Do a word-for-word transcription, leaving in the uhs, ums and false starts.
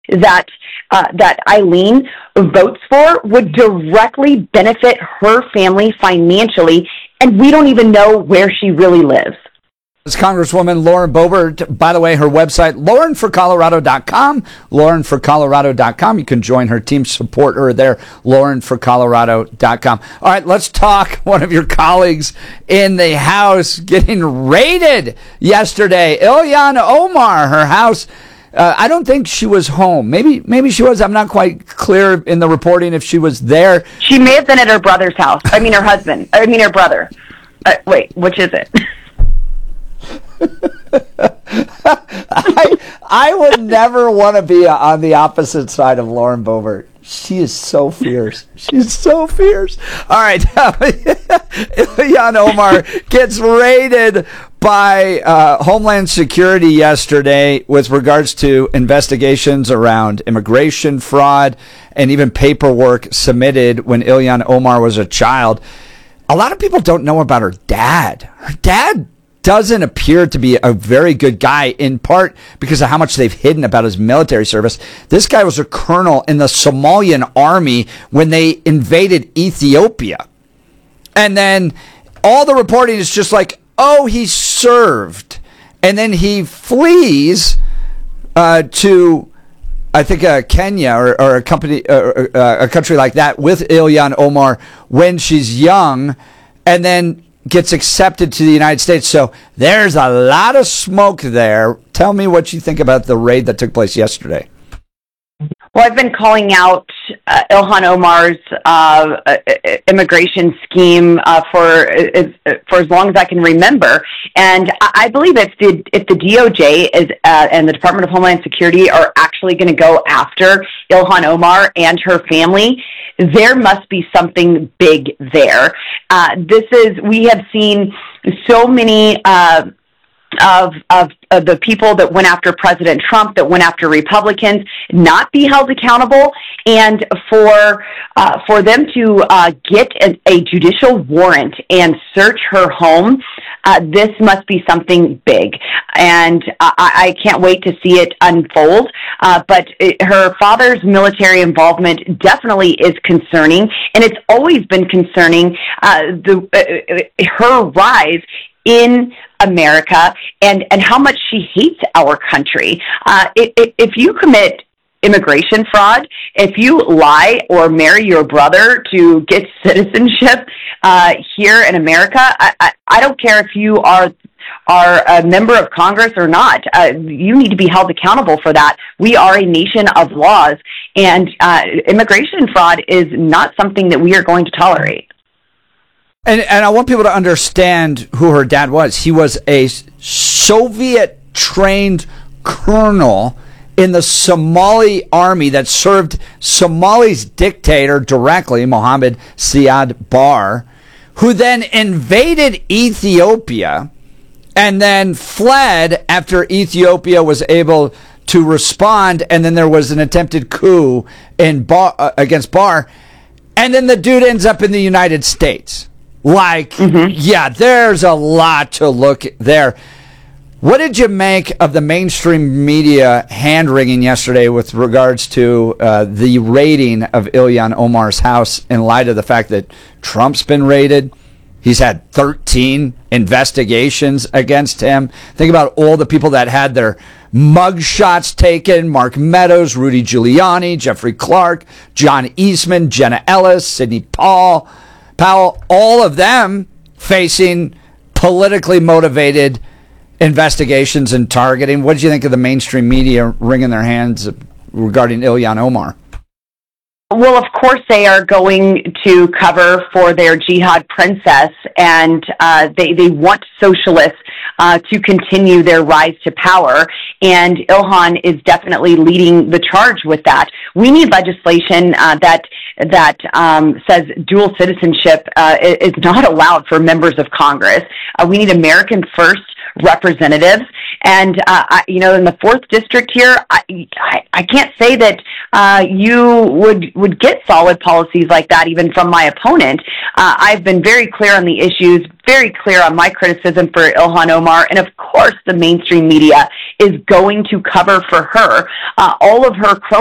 that uh, that Eileen votes for would directly benefit her family financially, and we don't even know where she really lives. It's Congresswoman Lauren Boebert. By the way, her website, lauren for colorado dot com, lauren for colorado dot com. You can join her team, support her there, lauren for colorado dot com. All right, let's talk one of your colleagues in the House getting raided yesterday. Ilhan Omar, her house. Uh, I don't think she was home. Maybe maybe she was. I'm not quite clear in the reporting if she was there. She may have been at her brother's house. I mean, her husband. I mean, her brother. Uh, wait, which is it? I, I would never want to be on the opposite side of Lauren Boebert. She is so fierce. She's so fierce. All right. Ilhan Omar gets raided by uh, Homeland Security yesterday with regards to investigations around immigration fraud and even paperwork submitted when Ilhan Omar was a child. A lot of people don't know about her dad. Her dad doesn't appear to be a very good guy, in part because of how much they've hidden about his military service. This guy was a colonel in the Somalian army when they invaded Ethiopia. And then all the reporting is just like, oh, he served. And then he flees uh, to, I think, uh, Kenya or, or a company, uh, uh, a country like that with Ilhan Omar when she's young, and then gets accepted to the United States. So there's a lot of smoke there. Tell me what you think about the raid that took place yesterday. Well, I've been calling out uh, Ilhan Omar's uh, uh, immigration scheme uh, for uh, for as long as I can remember, and I believe if the if the D O J is uh, and the Department of Homeland Security are actually going to go after Ilhan Omar and her family, there must be something big there. Uh, this is we have seen so many. Uh, Of, of of the people that went after President Trump, that went after Republicans, not be held accountable, and for uh, for them to uh, get a, a judicial warrant and search her home, uh, this must be something big, and I, I can't wait to see it unfold. Uh, but it, her father's military involvement definitely is concerning, and it's always been concerning. Uh, the uh, her rise in America and, and how much she hates our country. Uh, if, if you commit immigration fraud, if you lie or marry your brother to get citizenship uh, here in America, I, I, I don't care if you are are a member of Congress or not. Uh, you need to be held accountable for that. We are a nation of laws, and uh, immigration fraud is not something that we are going to tolerate. And and I want people to understand who her dad was. He was a Soviet-trained colonel in the Somali army that served Somali's dictator directly, Mohammed Siad Barre, who then invaded Ethiopia and then fled after Ethiopia was able to respond, and then there was an attempted coup in Bar, uh, against Barre, and then the dude ends up in the United States. Like, mm-hmm. yeah, there's a lot to look there. What did you make of the mainstream media hand-wringing yesterday with regards to uh, the raiding of Ilhan Omar's house in light of the fact that Trump's been raided? He's had thirteen investigations against him. Think about all the people that had their mug shots taken: Mark Meadows, Rudy Giuliani, Jeffrey Clark, John Eastman, Jenna Ellis, Sidney Paul, Powell, all of them facing politically motivated investigations and targeting. What did you think of the mainstream media wringing their hands regarding Ilhan Omar? Well, of course, they are going to cover for their jihad princess, and uh, they, they want socialists uh, to continue their rise to power, and Ilhan is definitely leading the charge with that. We need legislation uh, that that um, says dual citizenship uh, is not allowed for members of Congress. Uh, we need American first representatives. And, uh, I, you know, in the fourth district here, I, I, I can't say that uh, you would would get solid policies like that even from my opponent. Uh, I've been very clear on the issues, very clear on my criticism for Ilhan Omar, and of course the mainstream media is going to cover for her. Uh, all of her